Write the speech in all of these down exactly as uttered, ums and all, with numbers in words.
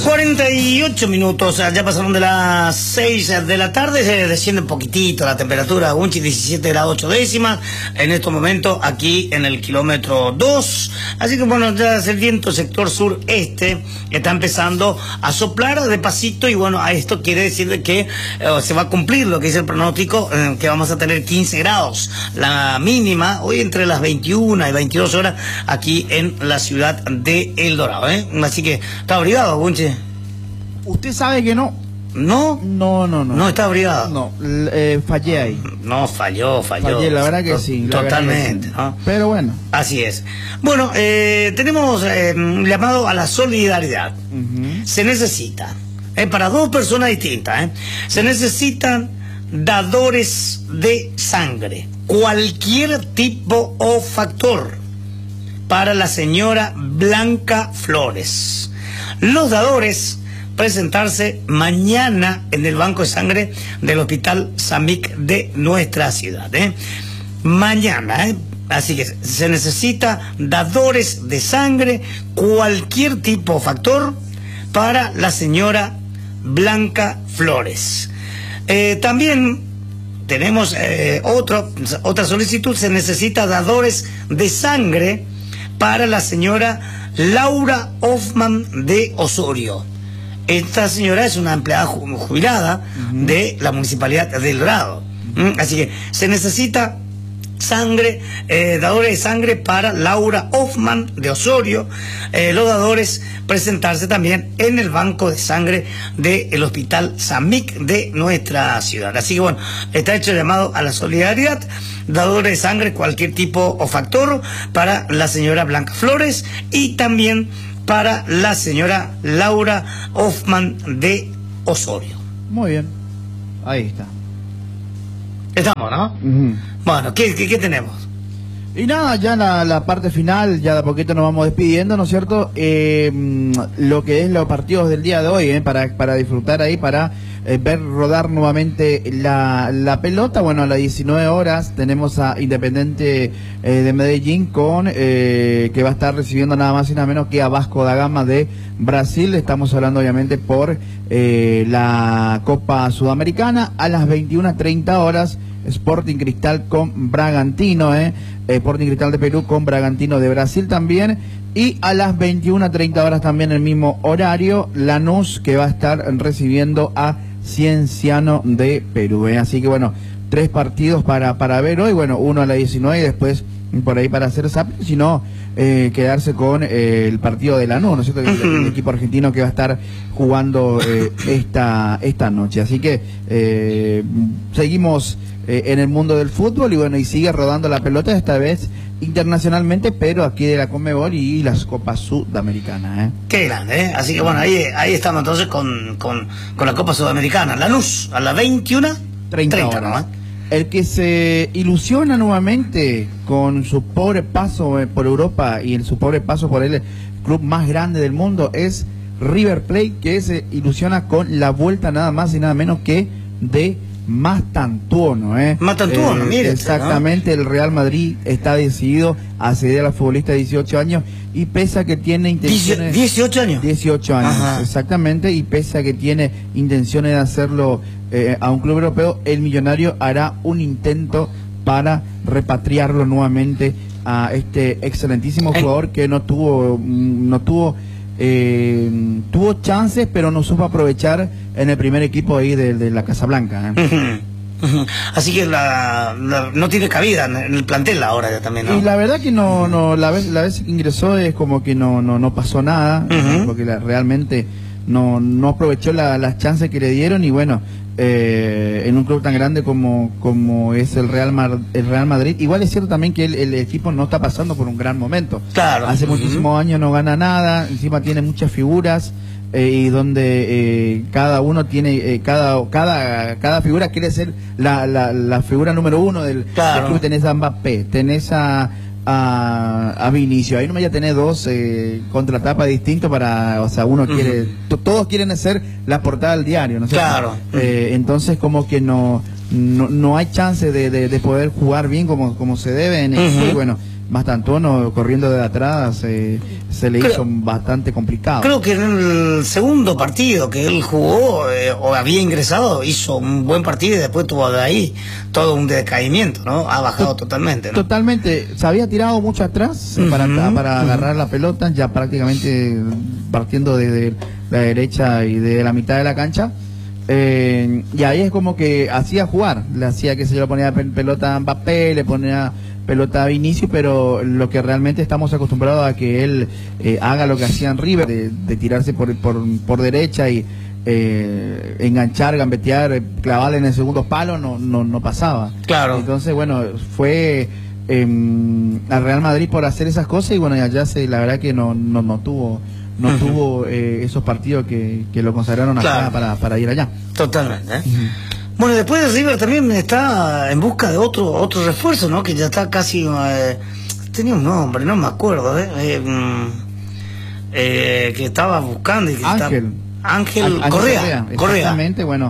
cuarenta y ocho minutos, ya pasaron de las seis de la tarde, se desciende un poquitito la temperatura, Unchi diecisiete grados ocho décimas, en estos momentos aquí en el kilómetro dos, así que bueno, ya el viento sector sureste está empezando a soplar despacito y bueno, a esto quiere decir de que eh, se va a cumplir lo que dice el pronóstico, eh, que vamos a tener quince grados, la mínima, hoy entre las veintiuna y veintidós horas aquí en la ciudad de El Dorado, ¿eh? Así que está abrigado, Bunche. Usted sabe que no. ¿No? No, no, no. No está abrigado. No, eh, fallé ahí. No, falló, falló. Fallé, la verdad que sí. Totalmente. Que sí. ¿No? Pero bueno. Así es. Bueno, eh, tenemos eh, un llamado a la solidaridad. Uh-huh. Se necesita, eh, para dos personas distintas, eh, se necesitan dadores de sangre, cualquier tipo o factor, para la señora Blanca Flores. Los dadores presentarse mañana en el banco de sangre del Hospital Samic de nuestra ciudad, ¿eh? Mañana, ¿eh? Así que se necesita dadores de sangre, cualquier tipo o factor, para la señora Blanca Flores. Eh, también tenemos eh, otro, otra solicitud, se necesita dadores de sangre para la señora Laura Hoffman de Osorio. Esta señora es una empleada jubilada uh-huh. de la Municipalidad de El Dorado. Uh-huh. Así que se necesita sangre, eh, dadores de sangre para Laura Hoffman de Osorio. Eh, los dadores presentarse también en el banco de sangre del Hospital Samic de nuestra ciudad. Así que bueno, está hecho el llamado a la solidaridad. Dadores de sangre, cualquier tipo o factor, para la señora Blanca Flores y también para la señora Laura Hoffman de Osorio. Muy bien, ahí está. Estamos, ¿no? Uh-huh. Bueno, ¿qué, qué, qué tenemos? Y nada, ya la, la parte final, ya de a poquito nos vamos despidiendo, ¿no es cierto? Eh, lo que es los partidos del día de hoy, ¿eh? para, para disfrutar ahí, para eh, ver rodar nuevamente la, la pelota. Bueno, a las diecinueve horas tenemos a Independiente eh, de Medellín con eh, que va a estar recibiendo nada más y nada menos que a Vasco da Gama de Brasil. Estamos hablando obviamente por eh, la Copa Sudamericana. A las veintiuna treinta horas Sporting Cristal con Bragantino, eh. Sporting Cristal de Perú con Bragantino de Brasil también. Y a las veintiuna treinta horas también el mismo horario, Lanús, que va a estar recibiendo a Cienciano de Perú, eh. Así que bueno, tres partidos para, para ver hoy. Bueno, uno a las diecinueve y después por ahí para hacer zapping, sino eh, quedarse con eh, el partido de Lanús, ¿no es cierto? El, el equipo argentino que va a estar jugando eh, esta, esta noche. Así que eh, seguimos Eh, en el mundo del fútbol y bueno, y sigue rodando la pelota, esta vez internacionalmente, pero aquí de la Conmebol y las Copas Sudamericanas, ¿eh? Qué grande, ¿eh? Así que bueno, ahí, ahí estamos entonces con, con, con la Copa Sudamericana. Lanús a las veintiuna treinta horas. El que se ilusiona nuevamente con su pobre paso eh, por Europa y en su pobre paso por el club más grande del mundo es River Plate, que se ilusiona con la vuelta nada más y nada menos que de Mastantuono, ¿eh? Mastantuono, eh, mire. Exactamente, ¿no? El Real Madrid está decidido a ceder a la futbolista de dieciocho años y pese a que tiene intenciones... ¿dieciocho años? dieciocho años, ajá, exactamente, y pese a que tiene intenciones de hacerlo eh, a un club europeo, el millonario hará un intento para repatriarlo nuevamente a este excelentísimo jugador que no tuvo... no tuvo Eh, tuvo chances pero no supo aprovechar en el primer equipo ahí de, de la Casa Blanca, ¿eh? Uh-huh. Uh-huh. Así que la, la, no tiene cabida en el plantel ahora ya también, ¿no? Y la verdad que no, no la vez la vez que ingresó es como que no no no pasó nada, uh-huh, porque la, realmente no no aprovechó la, las chances que le dieron y bueno, eh, en un club tan grande como como es el Real Mar, el Real Madrid. Igual es cierto también que el, el equipo no está pasando por un gran momento. Claro. Hace uh-huh. muchísimos años no gana nada, encima tiene muchas figuras eh, y donde eh, cada uno tiene eh, cada cada cada figura quiere ser la la, la figura número uno del, claro, del club. Tenés a Mbappé, tenés a A, a Vinicio, ahí no me voy a tener dos eh, contratapas distintos para, o sea, uno quiere, uh-huh, todos quieren hacer la portada del diario, ¿no? Claro. Eh, entonces como que no no, no hay chance de, de, de poder jugar bien como, como se debe en el, uh-huh, y bueno, Mastantuono corriendo de atrás eh, se le creo, hizo bastante complicado. Creo que en el segundo partido que él jugó eh, o había ingresado hizo un buen partido y después tuvo de ahí todo un decaimiento, ¿no? Ha bajado T totalmente, ¿no? Totalmente, se había tirado mucho atrás uh-huh, para, para uh-huh. agarrar la pelota, ya prácticamente partiendo desde la derecha y de la mitad de la cancha. Eh, y ahí es como que hacía jugar, le hacía que se le ponía pelota a Mbappé, le ponía pelota a Vinicius, pero lo que realmente estamos acostumbrados a que él eh, haga lo que hacía en River, de, de tirarse por, por, por derecha y eh, enganchar, gambetear, eh, clavarle en el segundo palo, no, no, no pasaba. Claro. Entonces, bueno, fue eh, al Real Madrid por hacer esas cosas y bueno, allá se, la verdad que no, no, no tuvo no uh-huh. tuvo eh, esos partidos que, que lo consagraron acá claro. para, para ir allá. Totalmente, ¿eh? Uh-huh. Bueno, después de River también está en busca de otro otro refuerzo, ¿no? Que ya está casi... Eh, tenía un nombre, no me acuerdo, ¿eh? eh, eh que estaba buscando y que Ángel. Está, Ángel, Ángel Correa. Correa. Exactamente, bueno.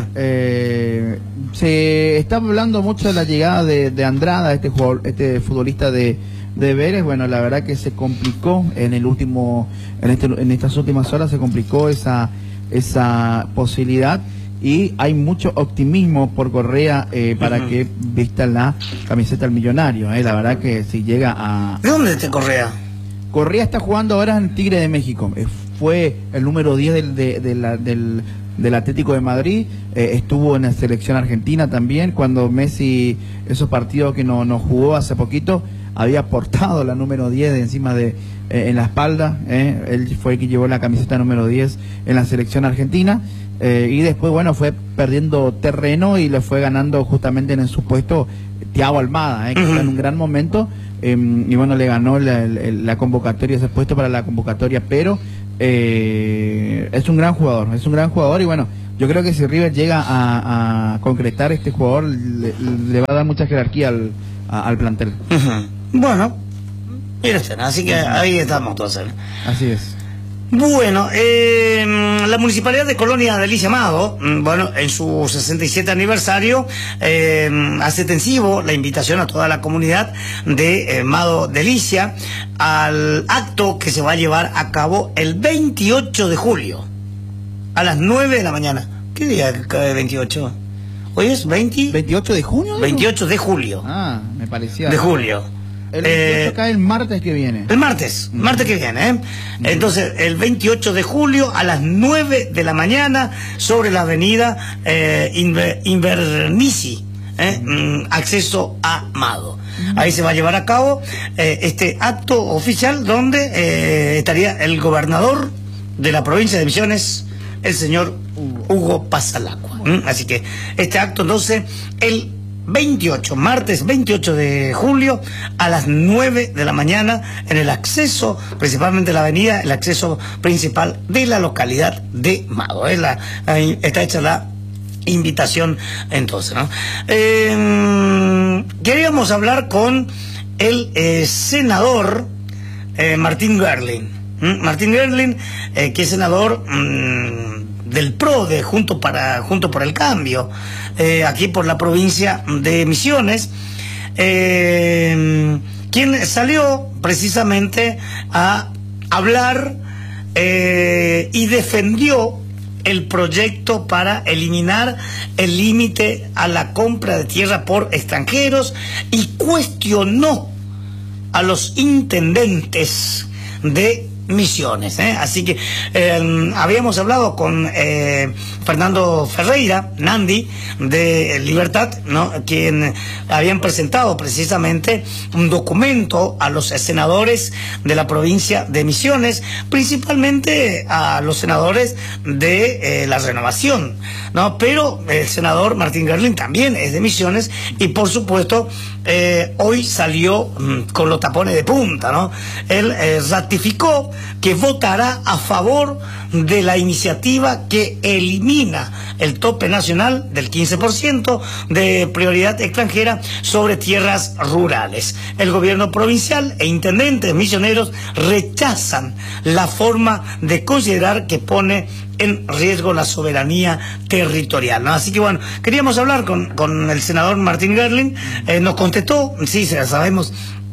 eh, se está hablando mucho de la llegada de, de Andrada, este jugador, este futbolista de, de Vélez. Bueno, la verdad que se complicó en el último, en este, en estas últimas horas se complicó esa, esa posibilidad. Y hay mucho optimismo por Correa eh, para uh-huh. que vista la camiseta del Millonario. Eh. La verdad que si llega a... ¿De dónde está Correa? Correa está jugando ahora en Tigre de México. Eh, fue el número diez del, de, de la, del, del Atlético de Madrid. Eh, estuvo en la selección argentina también. Cuando Messi, esos partidos que no, no jugó hace poquito, había portado la número diez de encima de eh, en la espalda. Eh. Él fue el que llevó la camiseta número diez en la selección argentina. Eh, y después, bueno, fue perdiendo terreno y le fue ganando justamente en su puesto Thiago Almada, eh, que uh-huh. está en un gran momento. Eh, y bueno, le ganó la, la, la convocatoria, ese puesto para la convocatoria, pero eh, es un gran jugador, es un gran jugador. Y bueno, yo creo que si River llega a, a concretar este jugador, le, le va a dar mucha jerarquía al, a, al plantel. Uh-huh. Bueno, mira, así que ahí estamos todos. Así es. Bueno, eh, la Municipalidad de Colonia Delicia Amado, bueno, en su sesenta y siete aniversario, eh, hace extensivo la invitación a toda la comunidad de eh, Amado Delicia al acto que se va a llevar a cabo el veintiocho de julio, a las nueve de la mañana. ¿Qué día es el veintiocho? ¿Hoy es veinte? ¿veintiocho de junio? veintiocho de julio. Ah, me parecía. De julio. El veintiocho cae el martes que viene. El martes, mm. martes que viene, ¿eh? Mm. Entonces, el veintiocho de julio a las nueve de la mañana sobre la avenida eh, Inver Invernici, ¿eh? mm. acceso a Amado. Mm. Ahí se va a llevar a cabo eh, este acto oficial donde eh, estaría el gobernador de la provincia de Misiones, el señor Hugo Pasalacqua. ¿Mm? Así que este acto, entonces, el veintiocho, martes veintiocho de julio a las nueve de la mañana en el acceso, principalmente la avenida, el acceso principal de la localidad de Amado. ¿eh? La, ahí está hecha la invitación entonces, ¿no? Eh, queríamos hablar con el eh, senador eh, Martín Gerling. ¿Mm? Martín Gerling, eh, que es senador mmm, del P R O, de Junto para Junto por el Cambio, eh, aquí por la provincia de Misiones, eh, quien salió precisamente a hablar eh, y defendió el proyecto para eliminar el límite a la compra de tierra por extranjeros y cuestionó a los intendentes de Misiones, ¿eh? Así que eh, habíamos hablado con eh, Fernando Ferreira, Nandi, de Libertad, ¿no? Quien habían presentado precisamente un documento a los senadores de la provincia de Misiones, principalmente a los senadores de eh, la Renovación, ¿no? Pero el senador Martín Gerling también es de Misiones y por supuesto eh, hoy salió mmm, con los tapones de punta, ¿no? Él eh, ratificó que votará a favor de la iniciativa que elimina el tope nacional del quince por ciento de prioridad extranjera sobre tierras rurales. El gobierno provincial e intendentes misioneros rechazan la forma de considerar que pone en riesgo la soberanía territorial, ¿no? Así que bueno, queríamos hablar con, con el senador Martín Gerling, eh, nos contestó, sí, sabemos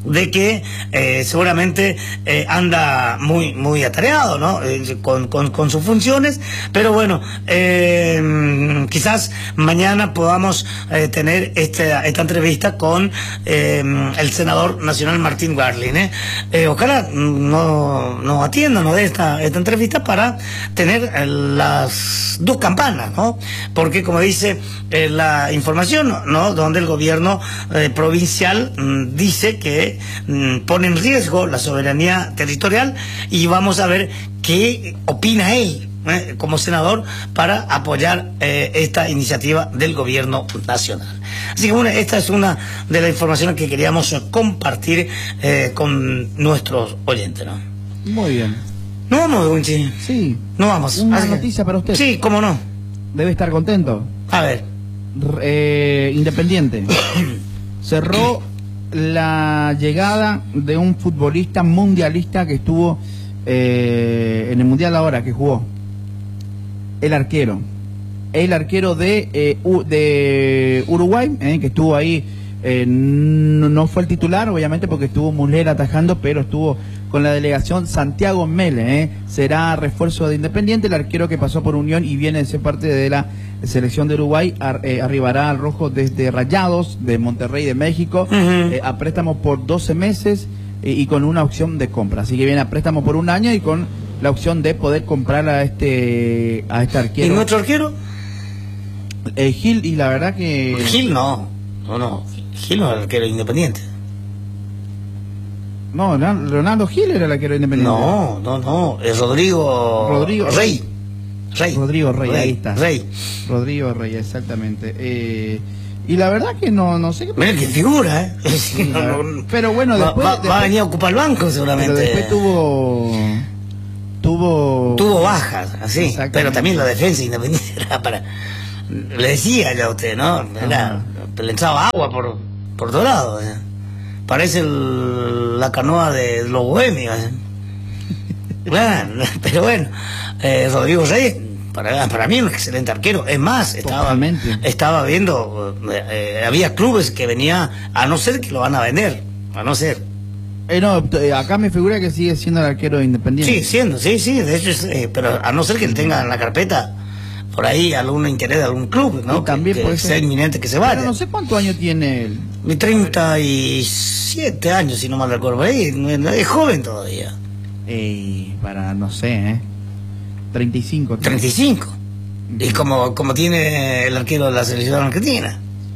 de que eh, seguramente eh, anda muy muy atareado, ¿no? Eh, con, con, con sus funciones, pero bueno, eh, quizás mañana podamos eh, tener esta, esta entrevista con eh, el senador nacional Martín Warling, ¿eh? Eh, ojalá no, no atienda, no dé esta, esta entrevista para tener eh, las dos campanas, ¿no? Porque como dice eh, la información, ¿no? Donde el gobierno eh, provincial mmm, dice que pone en riesgo la soberanía territorial, y vamos a ver qué opina él eh, como senador para apoyar eh, esta iniciativa del gobierno nacional. Así que bueno, esta es una de las informaciones que queríamos compartir eh, con nuestros oyentes, ¿no? Muy bien. ¿No vamos, Winchi? Sí. No vamos. Una Así noticia que... para usted. Sí, cómo no. Debe estar contento. A ver. Eh, Independiente cerró la llegada de un futbolista mundialista que estuvo eh, en el mundial ahora, que jugó. El arquero. El arquero de, eh, U, de Uruguay, eh, que estuvo ahí. Eh, no, no fue el titular, obviamente, porque estuvo Muslera atajando, pero estuvo con la delegación. Santiago Mele, eh, será refuerzo de Independiente. El arquero que pasó por Unión y viene a ser parte de la selección de Uruguay, ar, eh, arribará al rojo desde Rayados de Monterrey de México, uh-huh. eh, a préstamo por doce meses eh, y con una opción de compra. Así que viene a préstamo por un año y con la opción de poder comprar a este a este arquero. ¿Y nuestro arquero? Eh, Gil, y la verdad que... Gil no, no, no. Gil no era el arquero Independiente. No, Ronaldo Gil era el arquero Independiente. No, no, no, es Rodrigo... Rodrigo Rey. Rey. Rodrigo Rey, Rey, ahí está. Rey. Rodrigo Rey, exactamente. Eh, y la verdad que no, no sé qué... Mira qué figura, ¿eh? Sí, no, no, pero bueno, después... Va, va, después, va a venir a ocupar el banco seguramente. Pero después tuvo... Tuvo... Tuvo bajas, así. Pero también la defensa Independiente era para... Le decía ya a usted, ¿no? Era, le echaba agua por, por todos lados. ¿eh? Parece el, la canoa de los bohemios. ¿eh? Bueno, pero bueno, eh, Rodrigo Reyes, para, para mí un excelente arquero. Es más, estaba, estaba viendo, eh, había clubes que venía, a no ser que lo van a vender, a no ser. Eh, no, acá me figura que sigue siendo el arquero Independiente. Sí, siendo, sí, sí, de hecho, es, eh, pero a no ser que él tenga en la carpeta por ahí algún interés de algún club, ¿no? Y también que, puede que ser sea inminente que se vaya. Pero no sé cuántos años tiene él. treinta y siete años, si no mal recuerdo. Ahí, es joven todavía. Eh, para, no sé, ¿eh? treinta y cinco. treinta y cinco. Uh-huh. Y como, como tiene el arquero de la selección argentina.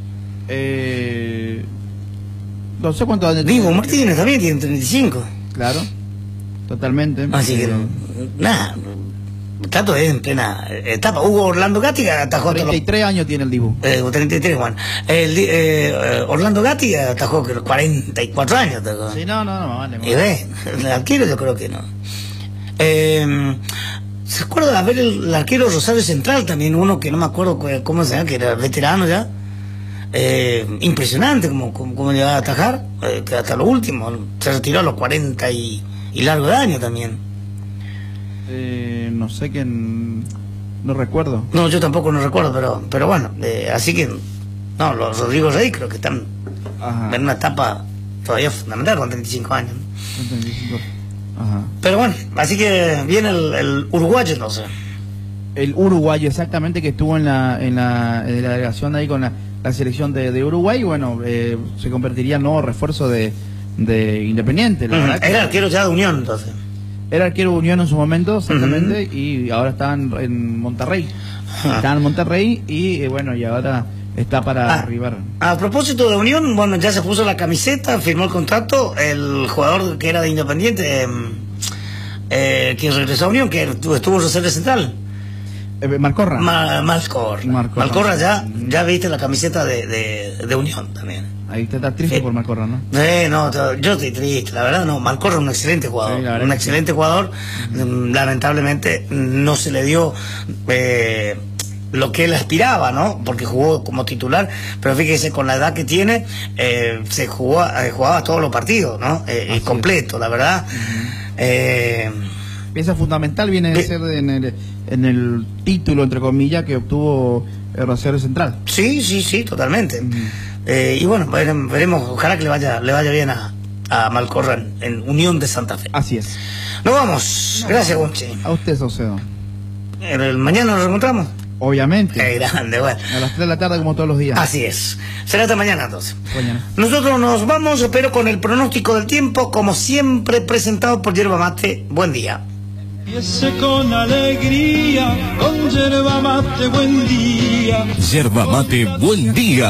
Eh, no sé cuántos años Diego tiene. Martínez también tiene treinta y cinco. Claro, totalmente. Así que, nada... Tato es en plena etapa. Hugo Orlando Gatti atajó... treinta y tres años tiene el Dibu. Eh, treinta y tres, Juan. El, eh, Orlando Gatti atajó cuarenta y cuatro años. Atajó. Sí, no, no, no, vale. Y ve, el arquero yo creo que no. Eh, ¿Se acuerda de haber el, el arquero Rosario Central también? Uno que no me acuerdo cómo se llama, que era veterano ya. Eh, impresionante como, como, como llegaba a atajar, eh, que hasta lo último. Se retiró a los cuarenta y, y largo de años también. Eh, no sé quién, no recuerdo. No, yo tampoco no recuerdo, pero pero bueno, eh, así que no, los Rodrigo Rey creo que están Ajá. en una etapa todavía fundamental con treinta y cinco años. treinta y cinco. Ajá. Pero bueno, así que viene el, el uruguayo, no sé. El uruguayo, exactamente, que estuvo en la en la, en la delegación ahí con la, la selección de, de Uruguay, bueno, eh, se convertiría en nuevo refuerzo de, de Independiente. La uh-huh. verdad Era que... arquero ya de Unión, entonces. Era arquero de Unión en su momento, exactamente, uh-huh. y ahora está en, en Monterrey. Uh-huh. Está en Monterrey y eh, bueno, y ahora está para ah, arribar. A propósito de Unión, bueno, ya se puso la camiseta, firmó el contrato, el jugador que era de Independiente, eh, eh, que regresó a Unión, que estuvo Rosario Central. Eh, Malcorra. Ma, Malcorra. Malcorra. Malcorra ya, ya viste la camiseta de, de, de Unión también. Ahí usted está triste eh, por Malcorra, ¿no? Eh, no, yo estoy triste, la verdad no. Malcorra es un excelente jugador, sí, un excelente sí. jugador. Uh-huh. Lamentablemente no se le dio eh, lo que él aspiraba, ¿no? Porque jugó como titular, pero fíjese, con la edad que tiene, eh, se jugó, eh, jugaba todos los partidos, ¿no? Eh, completo, la verdad. Uh-huh. eh, Pieza fundamental viene de ser en el, en el título, entre comillas, que obtuvo el Rosario Central. Sí, sí, sí, totalmente. Uh-huh. Eh, y bueno, veremos, ojalá que le vaya le vaya bien a, a Malcorran, en Unión de Santa Fe. Así es. Nos vamos. No, Gracias, Gonchi. A usted, Saucedo. El, el mañana nos encontramos. Obviamente. Qué grande, bueno. A las tres de la tarde como todos los días. Así es. Será hasta mañana entonces. Mañana. Nosotros nos vamos, pero con el pronóstico del tiempo, como siempre, presentado por Yerba Mate. Buen día. Empiece con alegría, con yerba mate, buen día. Yerba Mate, buen día.